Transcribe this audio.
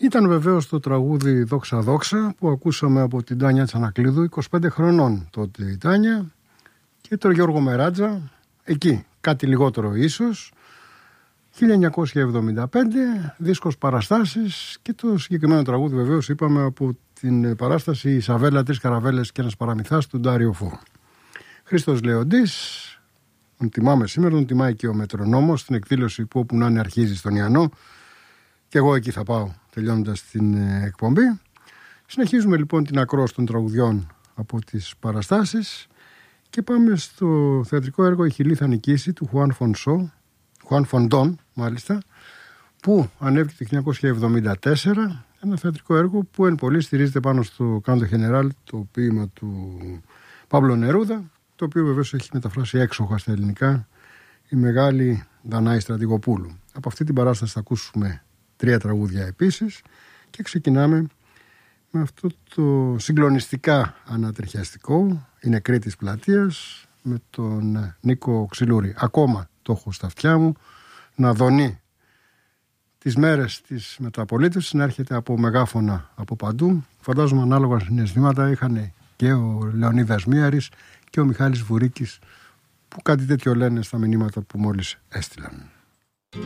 Ήταν βεβαίως το τραγούδι «Δόξα Δόξα» που ακούσαμε από την Τάνια Τσανακλείδου, 25 χρονών τότε η Τάνια, και τον Γιώργο Μεράτζα, εκεί κάτι λιγότερο ίσως, 1975, δίσκος Παραστάσεις, και το συγκεκριμένο τραγούδι βεβαίως είπαμε από την παράσταση «Η Σαβέλα, 3 καραβέλες και ένας παραμυθάς» του Ντάριο Φω. Χρήστος Λεοντής, τον τιμάμε σήμερα, τον τιμάει και ο Μετρονόμος στην εκδήλωση που όπου να είναι αρχίζει στον Ιαννό, και εγώ εκεί θα πάω τελειώνοντας την εκπομπή. Συνεχίζουμε λοιπόν την ακρόαση των τραγουδιών από τις παραστάσεις και πάμε στο θεατρικό έργο «Η Χιλή θα νικήσει» του Χουάν Φοντών μάλιστα, που ανέβηκε το 1974, ένα θεατρικό έργο που εν πολύ στηρίζεται πάνω στο Κάντο Γενεράλ, το ποίημα του Παύλο Νερούδα, το οποίο βεβαίως έχει μεταφράσει έξοχα στα ελληνικά η μεγάλη Δανάη Στρατηγοπούλου. Από αυτή την παράσταση θα ακούσουμε 3 τραγούδια επίσης και ξεκινάμε με αυτό το συγκλονιστικά ανατριχιαστικό «Η νεκρή της πλατείας» με τον Νίκο Ξυλούρη. Ακόμα το έχω στα αυτιά μου να δονεί τις μέρες της μεταπολίτευσης, να έρχεται από μεγάφωνα από παντού. Φαντάζομαι ανάλογα συναισθήματα είχαν και ο Λεωνίδας Μίαρης και ο Μιχάλης Βουρίκης, που κάτι τέτοιο λένε στα μηνύματα που μόλις έστειλαν.